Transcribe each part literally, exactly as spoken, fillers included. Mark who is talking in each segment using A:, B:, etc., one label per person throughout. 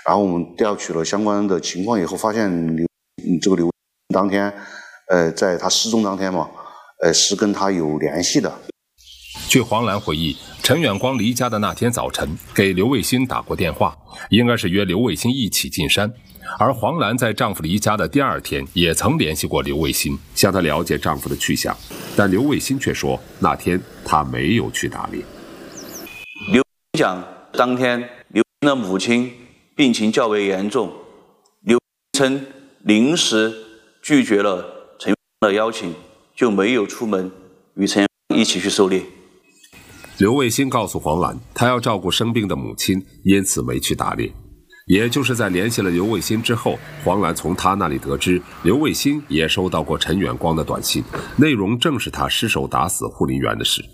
A: 然后我们调取了相关的情况以后，发现刘这个刘当天，呃，在他失踪当天嘛，呃，是跟他有联系的。
B: 据黄兰回忆，陈远光离家的那天早晨给刘卫新打过电话，应该是约刘卫新一起进山。而黄兰在丈夫离家的第二天也曾联系过刘卫新，向他了解丈夫的去向，但刘卫新却说那天他没有去打猎。
C: 刘讲当天刘的母亲病情较为严重，刘称临时拒绝了陈的邀请，就没有出门与陈一起去狩猎。
B: 刘卫新告诉黄兰，他要照顾生病的母亲，因此没去打猎。也就是在联系了刘卫新之后，黄兰从他那里得知刘卫新也收到过陈远光的短信，内容正是他失手打死护林员的事。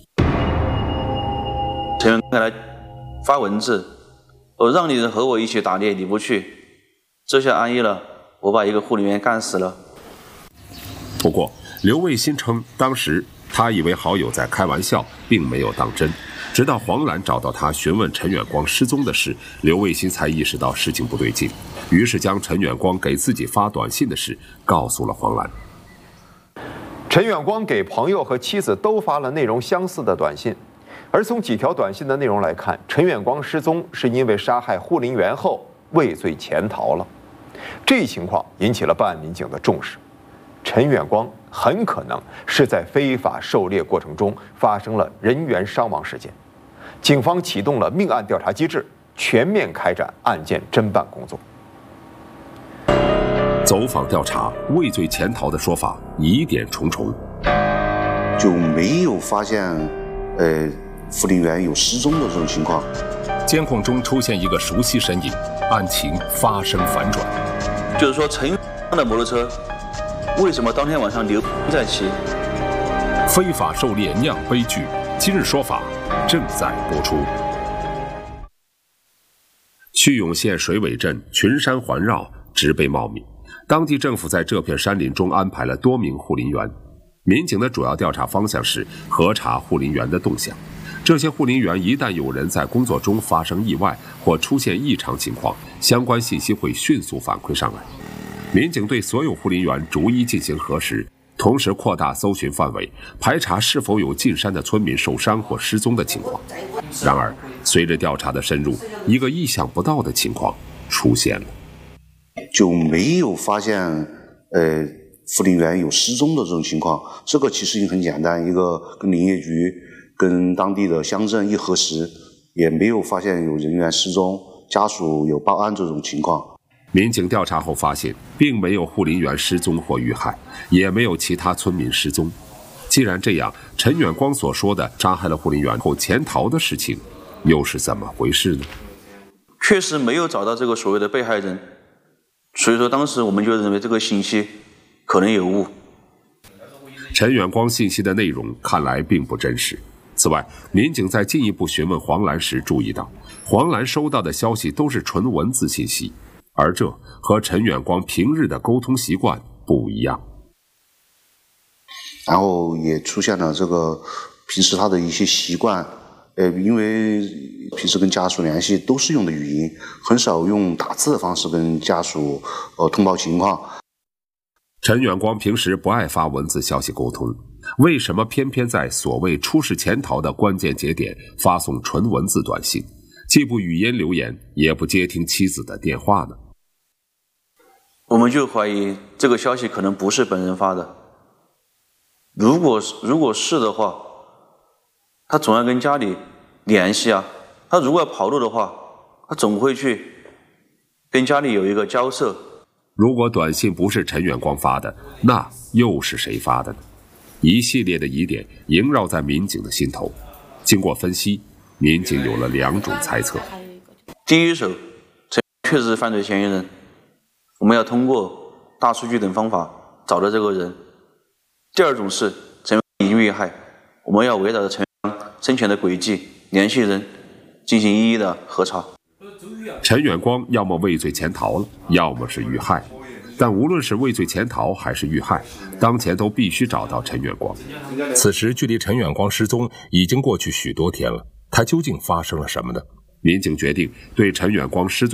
C: 陈远光来发文字，我让你和我一起打猎，你不去，这下安逸了，我把一个护林员干死了。
B: 不过刘卫新称，当时他以为好友在开玩笑，并没有当真。直到黄兰找到他询问陈远光失踪的事，刘卫新才意识到事情不对劲，于是将陈远光给自己发短信的事告诉了黄兰。
D: 陈远光给朋友和妻子都发了内容相似的短信，而从几条短信的内容来看，陈远光失踪是因为杀害护林员后畏罪潜逃了。这一情况引起了办案民警的重视。陈远光很可能是在非法狩猎过程中发生了人员伤亡事件，警方启动了命案调查机制，全面开展案件侦办工作。
B: 走访调查，畏罪潜逃的说法疑点重重，
A: 就没有发现呃护林员有失踪的这种情况。
B: 监控中出现一个熟悉身影，案情发生反转。
C: 就是说陈的摩托车为什么当天晚上刘在骑？
B: 非法狩猎酿悲剧，今日说法正在播出。叙永县水尾镇群山环绕，植被茂密，当地政府在这片山林中安排了多名护林员。民警的主要调查方向是核查护林员的动向。这些护林员一旦有人在工作中发生意外或出现异常情况，相关信息会迅速反馈上来。民警对所有护林员逐一进行核实，同时扩大搜寻范围，排查是否有进山的村民受伤或失踪的情况。然而，随着调查的深入，一个意想不到的情况出现了，
A: 就没有发现呃护林员有失踪的这种情况。这个其实也很简单，一个跟林业局、跟当地的乡镇一核实，也没有发现有人员失踪，家属有报案这种情况。
B: 民警调查后发现，并没有护林员失踪或遇害，也没有其他村民失踪。既然这样，陈远光所说的杀害了护林员后潜逃的事情，又是怎么回事呢？
C: 确实没有找到这个所谓的被害人，所以说当时我们就认为这个信息可能有误。
B: 陈远光信息的内容看来并不真实。此外，民警在进一步询问黄兰时注意到，黄兰收到的消息都是纯文字信息，而这和陈远光平日的沟通习惯不一样。
A: 然后也出现了这个平时他的一些习惯，呃，因为平时跟家属联系都是用的语音，很少用打字的方式跟家属呃通报情况。
B: 陈远光平时不爱发文字消息沟通，为什么偏偏在所谓出事潜逃的关键节点发送纯文字短信，既不语音留言，也不接听妻子的电话呢？
C: 我们就怀疑这个消息可能不是本人发的。如果如果是的话，他总要跟家里联系啊。他如果要跑路的话，他总会去跟家里有一个交涉。
B: 如果短信不是陈远光发的，那又是谁发的呢？一系列的疑点萦绕在民警的心头。经过分析，民警有了两种猜测。
C: 第一手，陈确实是犯罪嫌疑人，我们要通过大数据等方法找到这个人。第二种是陈已经遇害，我们要围绕着陈生前的轨迹、联系人进行一一的核查。
B: 陈远光要么畏罪潜逃了，要么是遇害，但无论是畏罪潜逃还是遇害，当前都必须找到陈远光。此时距离陈远光失踪已经过去许多天了，他究竟发生了什么呢？民警决定对陈远光失踪